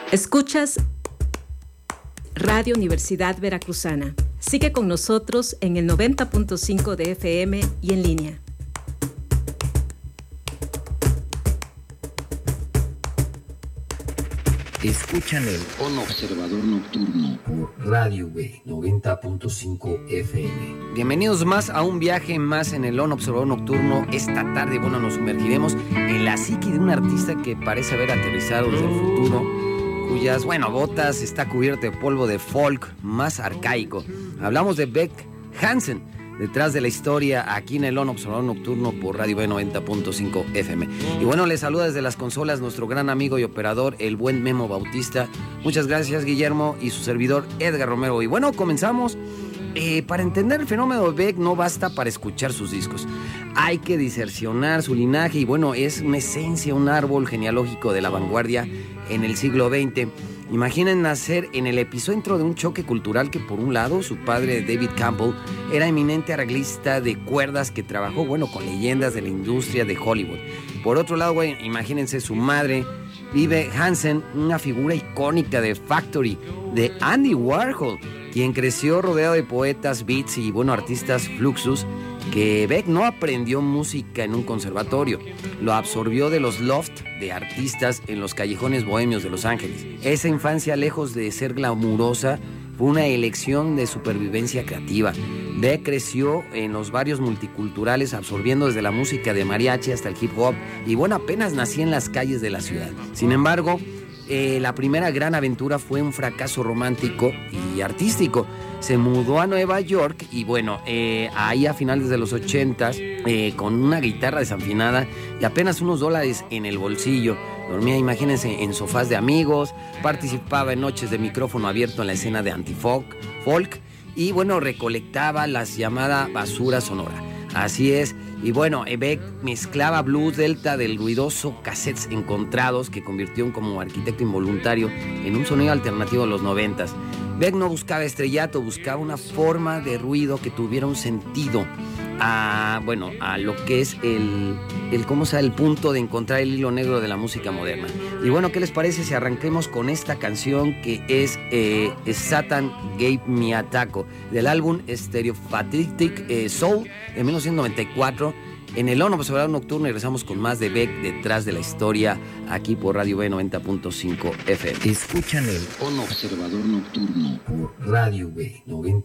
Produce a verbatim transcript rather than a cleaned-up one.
Escuchas Radio Universidad Veracruzana. Sigue con nosotros en el noventa punto cinco de F M y en línea. Escuchan el On Observador Nocturno por Radio B noventa punto cinco F M. Bienvenidos más a un viaje más en el On Observador Nocturno. Esta tarde, bueno, nos sumergiremos en la psique de un artista que parece haber aterrizado desde el futuro, cuyas, bueno, botas está cubierto de polvo de folk más arcaico. Hablamos de Beck Hansen, detrás de la historia, aquí en el On Observador Nocturno por Radio B noventa punto cinco F M. Y bueno, les saluda desde las consolas nuestro gran amigo y operador, el buen Memo Bautista. Muchas gracias, Guillermo, y su servidor, Edgar Romero. Y bueno, comenzamos. Eh, para entender el fenómeno de Beck no basta para escuchar sus discos. Hay que diseccionar su linaje y bueno, es una esencia, un árbol genealógico de la vanguardia en el siglo veinte. Imaginen nacer en el epicentro de un choque cultural que, por un lado, su padre, David Campbell, era eminente arreglista de cuerdas que trabajó, bueno, con leyendas de la industria de Hollywood. Por otro lado, bueno, imagínense su madre, Vive Hansen, una figura icónica de Factory, de Andy Warhol, quien creció rodeado de poetas, beats y, bueno, artistas fluxus, que Beck no aprendió música en un conservatorio, lo absorbió de los loft de artistas en los callejones bohemios de Los Ángeles. Esa infancia, lejos de ser glamurosa, fue una elección de supervivencia creativa. Beck creció en los barrios multiculturales, absorbiendo desde la música de mariachi hasta el hip hop, y bueno, apenas nacía en las calles de la ciudad. Sin embargo, Eh, la primera gran aventura fue un fracaso romántico y artístico. Se mudó a Nueva York y bueno, eh, ahí a finales de los ochentas, eh, con una guitarra desafinada y apenas unos dólares en el bolsillo, dormía, imagínense, en sofás de amigos, participaba en noches de micrófono abierto en la escena de anti-folk, folk, y bueno, recolectaba las llamadas basura sonora. Así es. Y bueno, Beck mezclaba blues delta del ruidoso cassettes encontrados que convirtió en, como arquitecto involuntario, en un sonido alternativo de los noventas. Beck no buscaba estrellato, buscaba una forma de ruido que tuviera un sentido a, bueno, a lo que es el, el, ¿cómo sea? El punto de encontrar el hilo negro de la música moderna. Y bueno, ¿qué les parece si arranquemos con esta canción que es eh, Satan Gave Me a Taco, del álbum Stereophatic eh, Soul de mil novecientos noventa y cuatro? En el On Observador Nocturno y regresamos con más de Beck detrás de la historia, aquí por Radio B noventa punto cinco F M. Escuchan el On Observador Nocturno por Radio B noventa.